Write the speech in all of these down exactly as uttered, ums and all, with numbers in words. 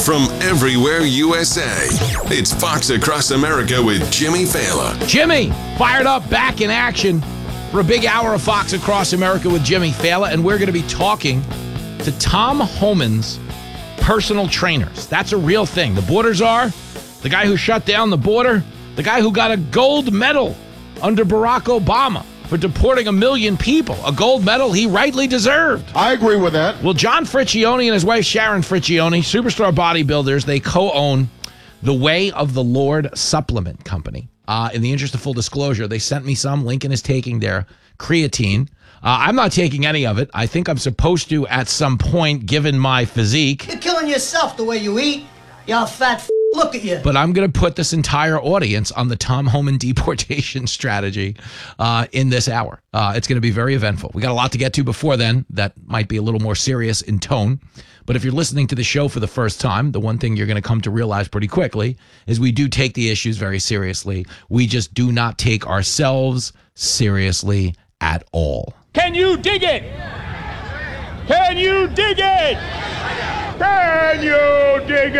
from everywhere U S A. It's Fox Across America with Jimmy Failla. Jimmy, fired up, back in action for a big hour of Fox Across America with Jimmy Failla, and we're going to be talking to Tom Homan's personal trainers. That's a real thing. The Border Czar, the guy who shut down the border, the guy who got a gold medal under Barack Obama for deporting a million people, a gold medal he rightly deserved. I agree with that. Well, John Friccione and his wife Sharon Friccione, superstar bodybuilders, they co-own the Way of the Lord Supplement Company. Uh, in the interest of full disclosure, they sent me some. Lincoln is taking their creatine. Uh, I'm not taking any of it. I think I'm supposed to at some point, given my physique. You're killing yourself the way you eat. Y'all fat f- look at you. But I'm going to put this entire audience on the Tom Homan deportation strategy uh, in this hour. Uh, it's going to be very eventful. We got a lot to get to before then that might be a little more serious in tone. But if you're listening to the show for the first time, the one thing you're going to come to realize pretty quickly is we do take the issues very seriously. We just do not take ourselves seriously at all. Can you dig it? Can you dig it? Can you dig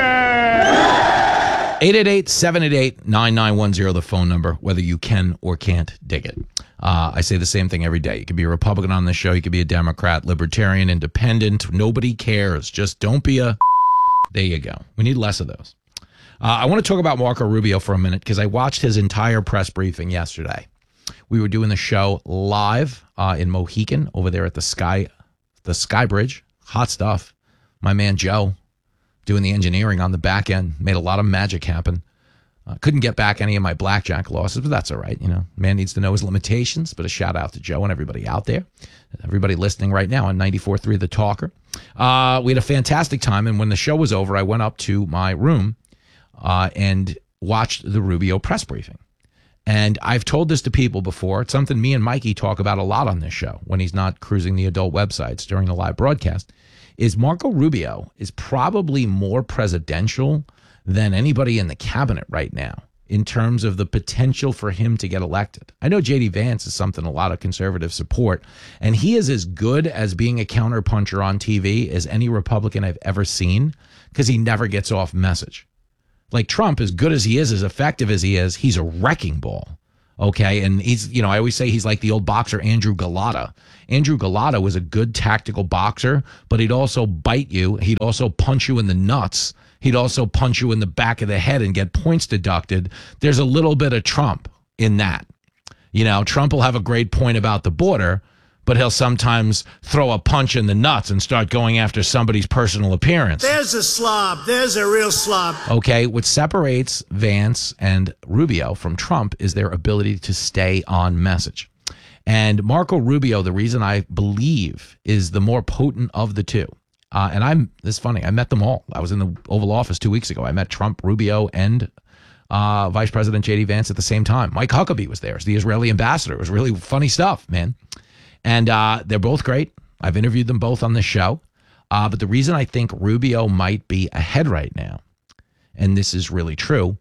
it? eight eight eight, seven eight eight, nine nine one zero, the phone number, whether you can or can't dig it. Uh, I say the same thing every day. You could be a Republican on this show. You could be a Democrat, Libertarian, Independent. Nobody cares. Just don't be a... There you go. We need less of those. Uh, I want to talk about Marco Rubio for a minute because I watched his entire press briefing yesterday. We were doing the show live uh, in Mohican over there at the Sky, the Sky Bridge. Hot stuff. My man Joe doing the engineering on the back end made a lot of magic happen. Uh, couldn't get back any of my blackjack losses, but that's all right. You know, man needs to know his limitations. But a shout out to Joe and everybody out there, everybody listening right now on ninety-four point three The Talker. Uh, we had a fantastic time, and when the show was over, I went up to my room uh, and watched the Rubio press briefing. And I've told this to people before. It's something me and Mikey talk about a lot on this show when he's not cruising the adult websites during the live broadcast, is Marco Rubio is probably more presidential than anybody in the cabinet right now in terms of the potential for him to get elected. I know J D Vance is something a lot of conservatives support, and he is as good as being a counterpuncher on T V as any Republican I've ever seen because he never gets off message. Like Trump, as good as he is, as effective as he is, he's a wrecking ball. Okay. And he's, you know, I always say he's like the old boxer Andrew Galata. Andrew Galata was a good tactical boxer, but he'd also bite you. He'd also punch you in the nuts. He'd also punch you in the back of the head and get points deducted. There's a little bit of Trump in that. You know, Trump will have a great point about the border, but he'll sometimes throw a punch in the nuts and start going after somebody's personal appearance. There's a slob. There's a real slob. Okay, what separates Vance and Rubio from Trump is their ability to stay on message. And Marco Rubio, the reason I believe is the more potent of the two. Uh, and I'm, this is funny, I met them all. I was in the Oval Office two weeks ago. I met Trump, Rubio, and uh, Vice President J D Vance at the same time. Mike Huckabee was there as the Israeli ambassador. It was really funny stuff, man. And uh, they're both great. I've interviewed them both on this show. Uh, but the reason I think Rubio might be ahead right now, and this is really true,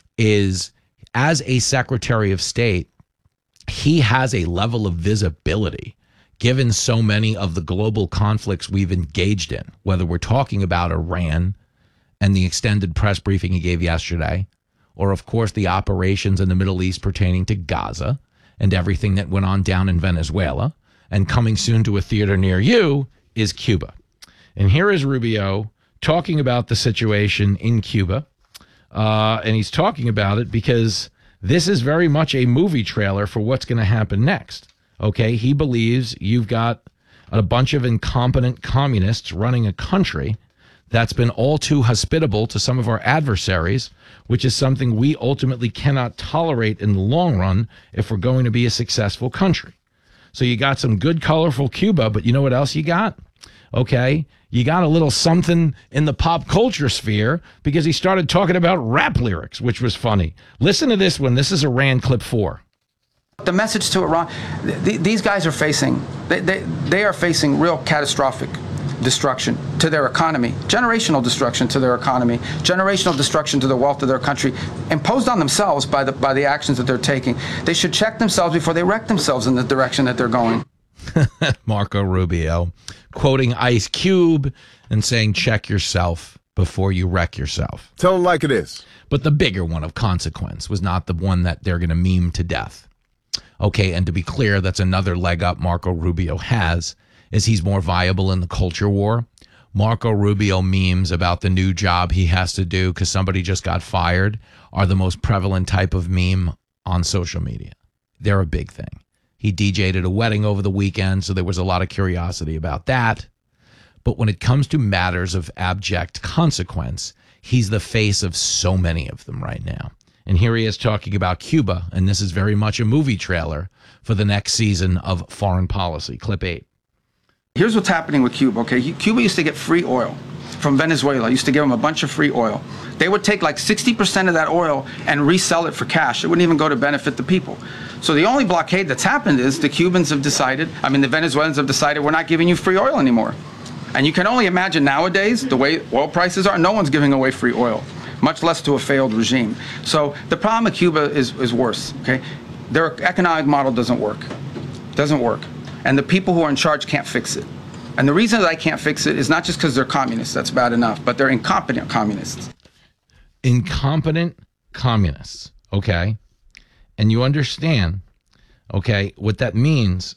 is as a Secretary of State, he has a level of visibility given so many of the global conflicts we've engaged in, whether we're talking about Iran and the extended press briefing he gave yesterday, or, of course, the operations in the Middle East pertaining to Gaza and everything that went on down in Venezuela. And coming soon to a theater near you is Cuba. And here is Rubio talking about the situation in Cuba. Uh, and he's talking about it because this is very much a movie trailer for what's going to happen next. Okay, he believes you've got a bunch of incompetent communists running a country that's been all too hospitable to some of our adversaries, which is something we ultimately cannot tolerate in the long run if we're going to be a successful country. So you got some good, colorful Cuba, but you know what else you got? Okay, you got a little something in the pop culture sphere because he started talking about rap lyrics, which was funny. Listen to this one. This is Iran clip four. The message to Iran, th these guys are facing, they, they, they are facing real catastrophic destruction to their economy, generational destruction to their economy, generational destruction to the wealth of their country, imposed on themselves by the, by the actions that they're taking. They should check themselves before they wreck themselves in the direction that they're going. Marco Rubio quoting Ice Cube and saying, check yourself before you wreck yourself. Tell it like it is. But the bigger one of consequence was not the one that they're going to meme to death. Okay, and to be clear, that's another leg up Marco Rubio has, is he's more viable in the culture war. Marco Rubio memes about the new job he has to do because somebody just got fired are the most prevalent type of meme on social media. They're a big thing. He D J'd at a wedding over the weekend, so there was a lot of curiosity about that. But when it comes to matters of abject consequence, he's the face of so many of them right now. And here he is talking about Cuba, and this is very much a movie trailer for the next season of Foreign Policy. Clip eight. Here's what's happening with Cuba, okay? Cuba used to get free oil from Venezuela. Used to give them a bunch of free oil. They would take like sixty percent of that oil and resell it for cash. It wouldn't even go to benefit the people. So the only blockade that's happened is the Cubans have decided, I mean, the Venezuelans have decided we're not giving you free oil anymore. And you can only imagine nowadays, the way oil prices are, no one's giving away free oil, much less to a failed regime. So the problem with Cuba is, is worse, okay? Their economic model doesn't work. Doesn't work. And the people who are in charge can't fix it. And the reason that I can't fix it is not just because they're communists, that's bad enough, but they're incompetent communists. Incompetent communists, okay? And you understand, okay, what that means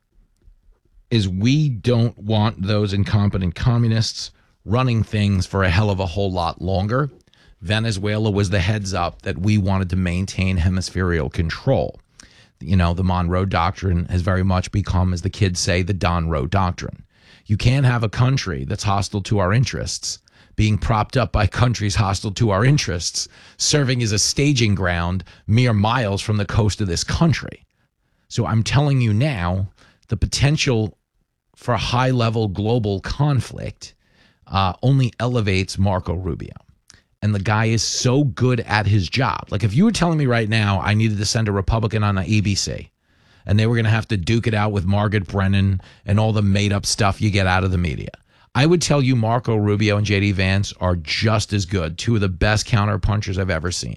is we don't want those incompetent communists running things for a hell of a whole lot longer. Venezuela was the heads up that we wanted to maintain hemispherical control. You know, the Monroe Doctrine has very much become, as the kids say, the Don Roe Doctrine. You can't have a country that's hostile to our interests being propped up by countries hostile to our interests, serving as a staging ground mere miles from the coast of this country. So I'm telling you now, the potential for high-level global conflict uh, only elevates Marco Rubio. And the guy is so good at his job. Like if you were telling me right now I needed to send a Republican on the A B C and they were going to have to duke it out with Margaret Brennan and all the made-up stuff you get out of the media, I would tell you Marco Rubio and J D Vance are just as good, two of the best counterpunchers I've ever seen.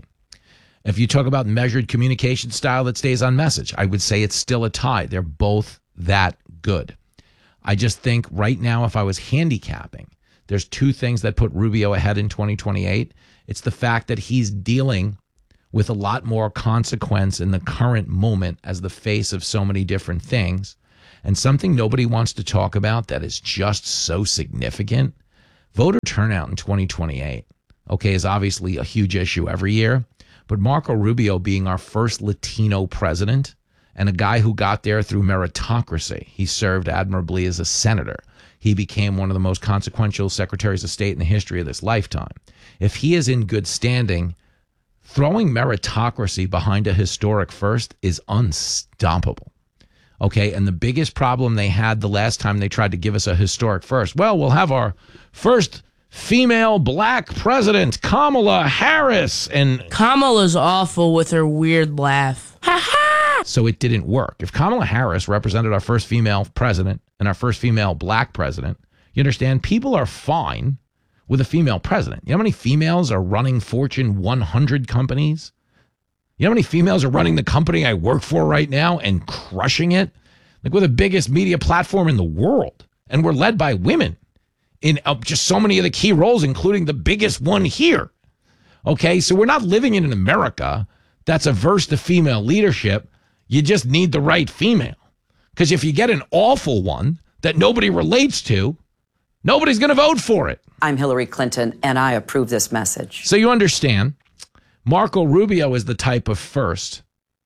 If you talk about measured communication style that stays on message, I would say it's still a tie. They're both that good. I just think right now, if I was handicapping, there's two things that put Rubio ahead in twenty twenty-eight. It's the fact that he's dealing with a lot more consequence in the current moment as the face of so many different things. And something nobody wants to talk about that is just so significant. Voter turnout in twenty twenty-eight, okay, is obviously a huge issue every year. But Marco Rubio being our first Latino president and a guy who got there through meritocracy, he served admirably as a senator. He became one of the most consequential secretaries of state in the history of this lifetime. If he is in good standing, throwing meritocracy behind a historic first is unstoppable. Okay, and the biggest problem they had the last time they tried to give us a historic first, well, we'll have our first female black president, Kamala Harris. And Kamala's awful with her weird laugh. Ha ha! So it didn't work. If Kamala Harris represented our first female president and our first female black president, you understand, people are fine with a female president. You know how many females are running Fortune one hundred companies? You know how many females are running the company I work for right now and crushing it? Like, we're the biggest media platform in the world, and we're led by women in uh, just so many of the key roles, including the biggest one here. Okay, so we're not living in an America that's averse to female leadership. You just need the right female. Because if you get an awful one that nobody relates to, nobody's going to vote for it. I'm Hillary Clinton, and I approve this message. So you understand, Marco Rubio is the type of first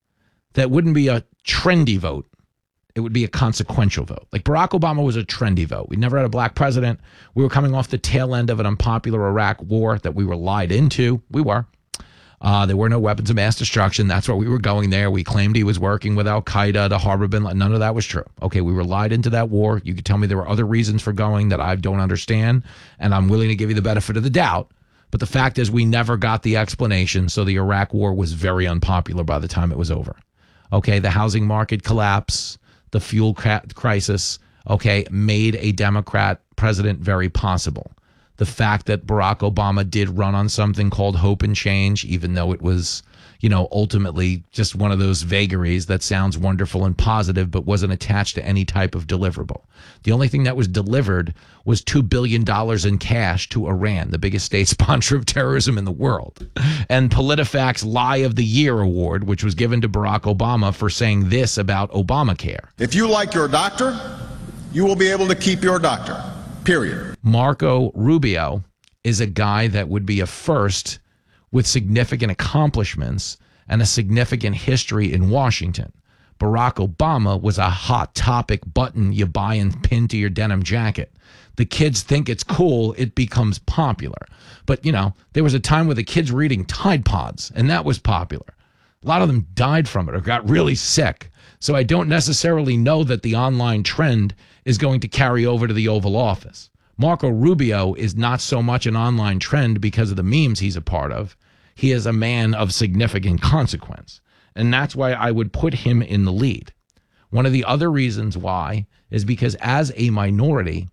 that wouldn't be a trendy vote. It would be a consequential vote. Like Barack Obama was a trendy vote. We never had a black president. We were coming off the tail end of an unpopular Iraq war that we were lied into. We were. Uh, there were no weapons of mass destruction. That's where we were going there. We claimed he was working with Al-Qaeda to harbor bin Laden. None of that was true. Okay, we were lied into that war. You could tell me there were other reasons for going that I don't understand, and I'm willing to give you the benefit of the doubt. But the fact is we never got the explanation, so the Iraq war was very unpopular by the time it was over. Okay, the housing market collapse, the fuel crisis, okay, made a Democrat president very possible. The fact that Barack Obama did run on something called Hope and Change, even though it was, you know, ultimately just one of those vagaries that sounds wonderful and positive, but wasn't attached to any type of deliverable. The only thing that was delivered was two billion dollars in cash to Iran, the biggest state sponsor of terrorism in the world. And PolitiFact's Lie of the Year award, which was given to Barack Obama for saying this about Obamacare. If you like your doctor, you will be able to keep your doctor, period. Marco Rubio is a guy that would be a first with significant accomplishments and a significant history in Washington. Barack Obama was a hot topic button you buy and pin to your denim jacket. The kids think it's cool, it becomes popular. But, you know, there was a time where the kids were eating Tide Pods, and that was popular. A lot of them died from it or got really sick. So I don't necessarily know that the online trend is going to carry over to the Oval Office. Marco Rubio is not so much an online trend because of the memes he's a part of. He is a man of significant consequence. And that's why I would put him in the lead. One of the other reasons why is because as a minority,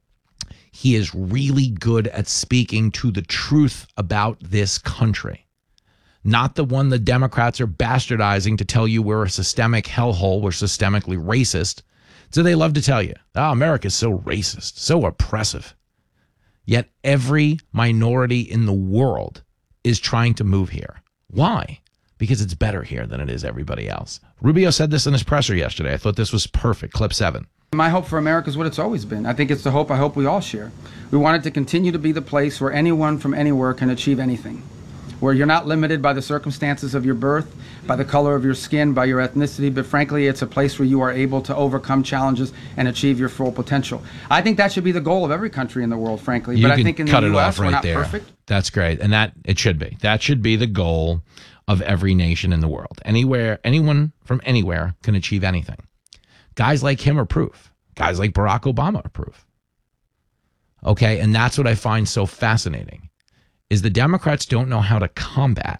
he is really good at speaking to the truth about this country. Not the one the Democrats are bastardizing to tell you we're a systemic hellhole, we're systemically racist. So they love to tell you, oh, America's so racist, so oppressive. Yet every minority in the world is trying to move here. Why? Because it's better here than it is everybody else. Rubio said this in his presser yesterday. I thought this was perfect. Clip seven. My hope for America is what it's always been. I think it's the hope I hope we all share. We want it to continue to be the place where anyone from anywhere can achieve anything, where you're not limited by the circumstances of your birth, by the color of your skin, by your ethnicity, but frankly, it's a place where you are able to overcome challenges and achieve your full potential. I think that should be the goal of every country in the world, frankly. You but can I think in cut the it U S, off right we're not there. perfect. That's great. And that it should be. That should be the goal of every nation in the world. Anywhere, anyone from anywhere can achieve anything. Guys like him are proof. Guys like Barack Obama are proof. Okay, and that's what I find so fascinating, is the Democrats don't know how to combat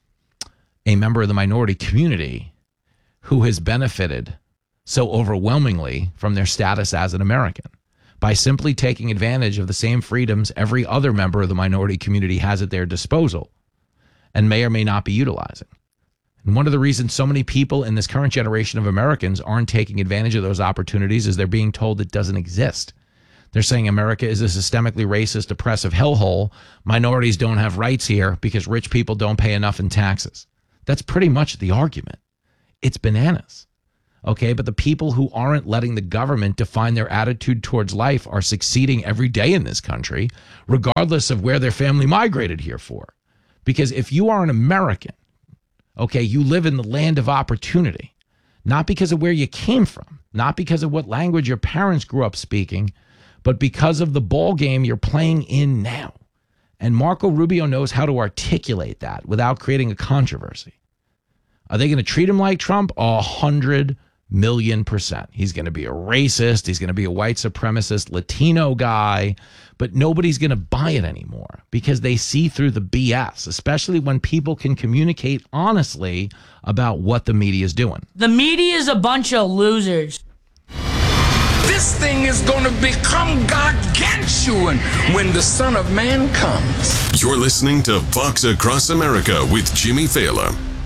a member of the minority community who has benefited so overwhelmingly from their status as an American by simply taking advantage of the same freedoms every other member of the minority community has at their disposal and may or may not be utilizing. And one of the reasons so many people in this current generation of Americans aren't taking advantage of those opportunities is they're being told it doesn't exist. They're saying America is a systemically racist, oppressive hellhole. Minorities don't have rights here because rich people don't pay enough in taxes. That's pretty much the argument. It's bananas. Okay, but the people who aren't letting the government define their attitude towards life are succeeding every day in this country, regardless of where their family migrated here for. Because if you are an American, okay, you live in the land of opportunity, not because of where you came from, not because of what language your parents grew up speaking, but because of the ball game you're playing in now. And Marco Rubio knows how to articulate that without creating a controversy. Are they going to treat him like Trump? A hundred million percent. He's going to be a racist. He's going to be a white supremacist Latino guy, but nobody's going to buy it anymore because they see through the B S, especially when people can communicate honestly about what the media is doing. The media is a bunch of losers. This thing is going to become gargantuan when the Son of Man comes. You're listening to Fox Across America with Jimmy Failla.